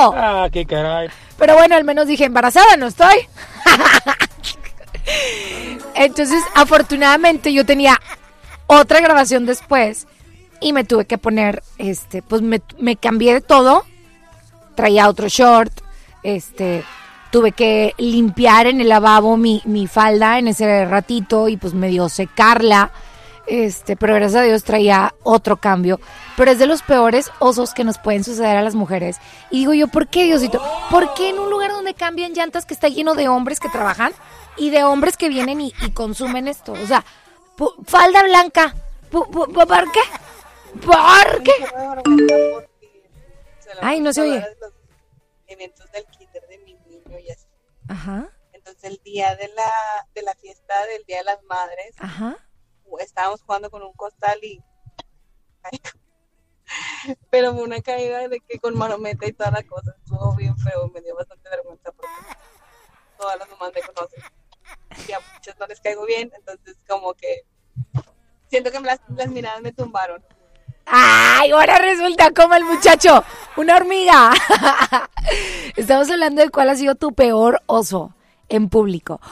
Ah, qué caray. Pero bueno, al menos dije, embarazada no estoy. Entonces, afortunadamente yo tenía otra grabación después y me tuve que poner, pues me cambié de todo, traía otro short, tuve que limpiar en el lavabo mi falda en ese ratito y pues medio secarla, pero gracias a Dios traía otro cambio. Pero es de los peores osos que nos pueden suceder a las mujeres. Y digo yo, ¿por qué, Diosito? ¿Por qué en un lugar donde cambian llantas que está lleno de hombres que trabajan y de hombres que vienen y consumen esto? O sea, falda blanca, ¿por qué? ¿Por qué? Ay, no se oye. Los eventos del kinder de mi niño y así. Ajá. Entonces el día de la fiesta del Día de las Madres, Ajá. Estábamos jugando con un costal y pero fue una caída de que con marometa y toda la cosa, estuvo bien feo, me dio bastante vergüenza porque todas las mamás me conocen y a muchas no les caigo bien, entonces como que siento que las miradas me tumbaron. Ay, ahora resulta como el muchacho, una hormiga. Estamos hablando de cuál ha sido tu peor oso en público.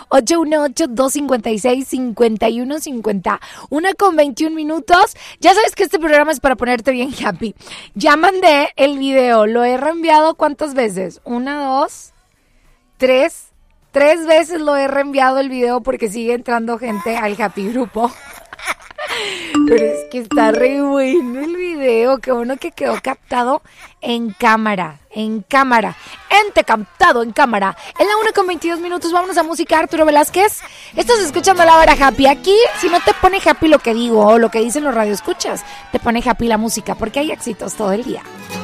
818-256-5150. 1:21. Ya sabes que este programa es para ponerte bien happy. Ya mandé el video. Lo he reenviado ¿cuántas veces? 1, 2, 3. 3 veces lo he reenviado el video porque sigue entrando gente al happy grupo. Pero es que está re bueno el video. Qué bueno que quedó captado en cámara. Ente captado en cámara. En la 1:22. Vámonos a música. Arturo Velázquez. Estás escuchando La Hora Happy. Aquí, si no te pone happy lo que digo o lo que dicen los radioescuchas, te pone happy la música porque hay éxitos todo el día.